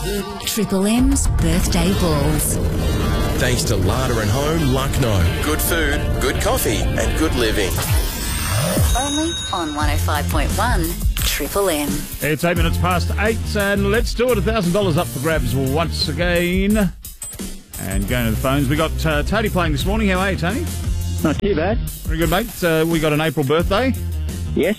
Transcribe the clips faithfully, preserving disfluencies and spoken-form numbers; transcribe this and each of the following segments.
Triple M's Birthday Balls. Thanks to Larder and Home, Lucknow. Good food, good coffee and good living. Only on one oh five point one Triple M. It's eight minutes past eight, and let's do it. one thousand dollars up for grabs once again. And going to the phones, we got uh, Tony playing this morning. How are you, Tony? Not too bad. Very good, mate. Uh, we got an April birthday. Yes.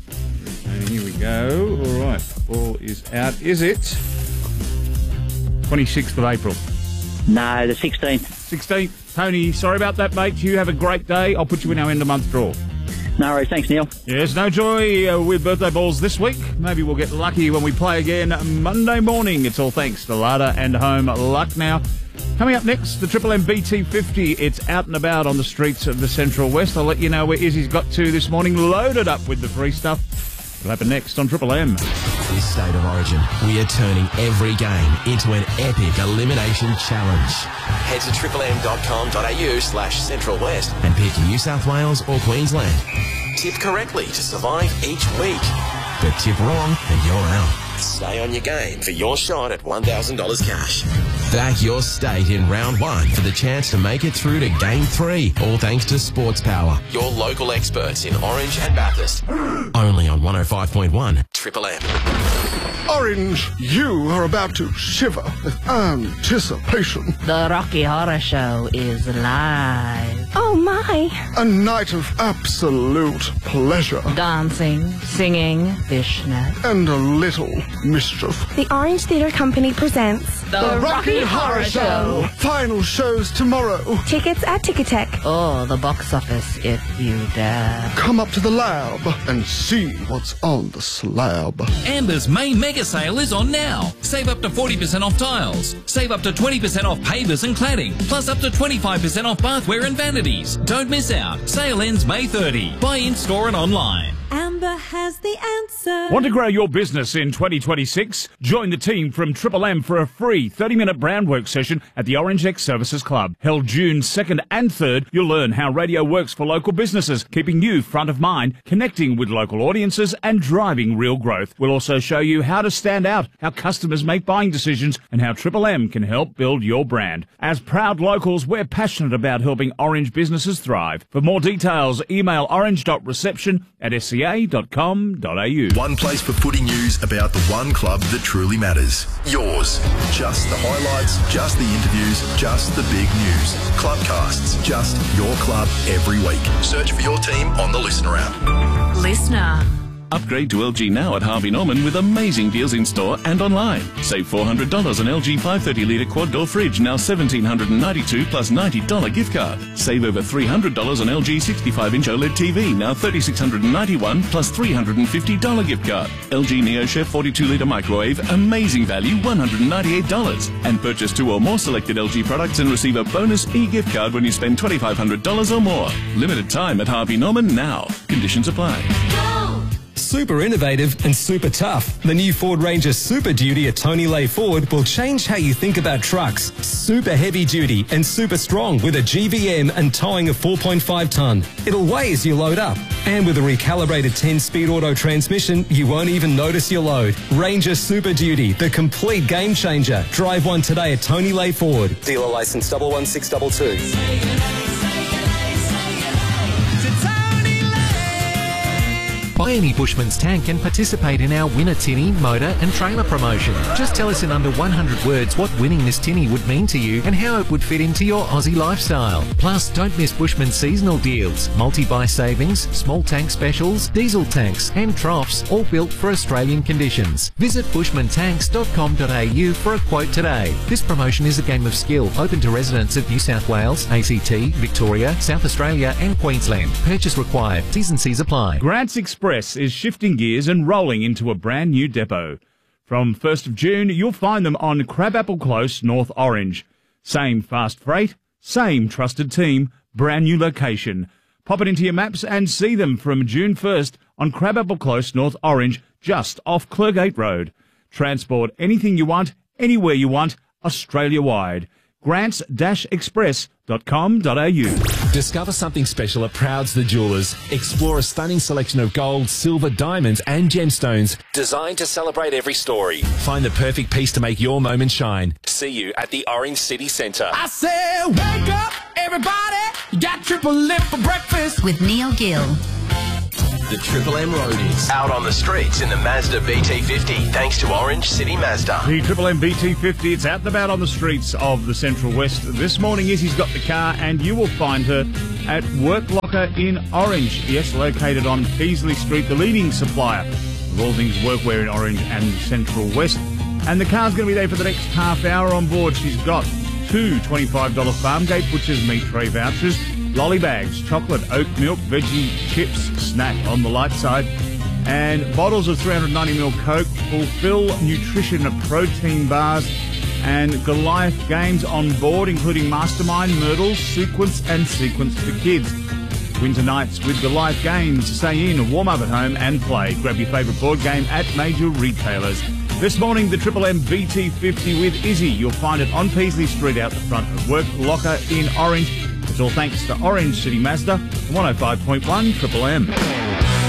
And here we go. All right, ball is out. Is it twenty-sixth of April? No, the sixteenth. sixteenth. Tony, sorry about that, mate. You have a great day. I'll put you in our end-of-month draw. No worries. Thanks, Neil. Yes, no joy uh, with birthday balls this week. Maybe we'll get lucky when we play again Monday morning. It's all thanks to Larder and Home Luck now. Coming up next, the Triple M B T fifty. It's out and about on the streets of the Central West. I'll let you know where Izzy's got to this morning, loaded up with the free stuff. It'll happen next on Triple M. This State of Origin, we are turning every game into an epic elimination challenge. Head to triple m dot com dot a u slash Central West and pick New South Wales or Queensland. Tip correctly to survive each week. But tip wrong and you're out. Stay on your game for your shot at one thousand dollars cash. Back your state in round one for the chance to make it through to game three. All thanks to Sports Power, your local experts in Orange and Bathurst. Only on one oh five point one Triple M. Orange, you are about to shiver with anticipation. The Rocky Horror Show is live. Oh my! A night of absolute pleasure. Dancing, singing, fishnet. And a little mischief. The Orange Theatre Company presents The, the Rocky, Rocky Horror Show. Final shows tomorrow. Tickets at Ticketek. Oh, the box office if you dare. Come up to the lab and see what's on the slab. Amber's main mega sale is on now. Save up to forty percent off tiles. Save up to twenty percent off pavers and cladding. Plus up to twenty-five percent off bathware and vanities. Don't miss out. Sale ends May thirtieth. Buy in store and online. Amber has the answer. Want to grow your business in twenty twenty-six? Join the team from Triple M for a free thirty-minute brand work session at the Orange X Services Club. Held June second and third, you'll learn how radio works for local businesses, keeping you front of mind, connecting with local audiences and driving real growth. We'll also show you how to stand out, how customers make buying decisions and how Triple M can help build your brand. As proud locals, we're passionate about helping Orange businesses thrive. For more details, email orange dot reception at s c a dot com dot a u. One place for footy news about the one club that truly matters. Yours. Just the highlights, just the interviews, just the big news. Clubcasts, just your club every week. Search for your team on the Listener app. Listener. Upgrade to L G now at Harvey Norman with amazing deals in store and online. Save four hundred dollars on L G five hundred thirty litre quad door fridge, now one thousand seven hundred ninety-two dollars plus ninety dollars gift card. Save over three hundred dollars on L G sixty-five inch OLED T V, now three thousand six hundred ninety-one dollars plus three hundred fifty dollars gift card. L G NeoChef forty-two litre microwave, amazing value, one hundred ninety-eight dollars. And purchase two or more selected L G products and receive a bonus e-gift card when you spend twenty-five hundred dollars or more. Limited time at Harvey Norman now. Conditions apply. Super innovative and super tough. The new Ford Ranger Super Duty at Tony Lay Ford will change how you think about trucks. Super heavy duty and super strong with a G V M and towing of four point five tonne. It'll weigh as you load up. And with a recalibrated ten-speed auto transmission, you won't even notice your load. Ranger Super Duty, the complete game changer. Drive one today at Tony Lay Ford. Dealer license double one six two two. Buy any Bushman's tank and participate in our Winner Tinny, motor and trailer promotion. Just tell us in under one hundred words what winning this tinny would mean to you and how it would fit into your Aussie lifestyle. Plus, don't miss Bushman's seasonal deals, multi-buy savings, small tank specials, diesel tanks and troughs, all built for Australian conditions. Visit bushman tanks dot com dot a u for a quote today. This promotion is a game of skill, open to residents of New South Wales, A C T, Victoria, South Australia and Queensland. Purchase required. T's and C's apply. Grants Express is shifting gears and rolling into a brand new depot. From first of June, you'll find them on Crabapple Close, North Orange. Same fast freight, same trusted team, brand new location. Pop it into your maps and see them from June first on Crabapple Close, North Orange, just off Clergate Road. Transport anything you want, anywhere you want, Australia-wide. grants dash express dot com dot a u. Discover something special at Prouds the Jewellers. Explore a stunning selection of gold, silver, diamonds and gemstones designed to celebrate every story. Find the perfect piece to make your moment shine. See you at the Orange City Centre. I said, wake up, everybody. You got Triple M for breakfast. With Neil Gill. The Triple M Roadies. Out on the streets in the Mazda B T fifty, thanks to Orange City Mazda. The Triple M B T fifty, it's out and about on the streets of the Central West. This morning, Izzy's got the car, and you will find her at Work Locker in Orange. Yes, located on Peasley Street, the leading supplier of all things workwear in Orange and Central West. And the car's going to be there for the next half hour on board. She's got two twenty-five dollars Farmgate Butcher's meat tray vouchers, lolly bags, chocolate, oat milk, veggie chips, snack on the light side, and bottles of three hundred ninety milliliter Coke, Fulfill Nutrition protein bars, and Goliath games on board, including Mastermind, Myrtles, Sequence, and Sequence for Kids. Winter nights with Goliath games. Stay in, warm up at home, and play. Grab your favourite board game at major retailers. This morning, the Triple M B T fifty with Izzy. You'll find it on Peasley Street out the front of Work Locker in Orange. It's all thanks to Orange City Mazda, one oh five point one Triple M.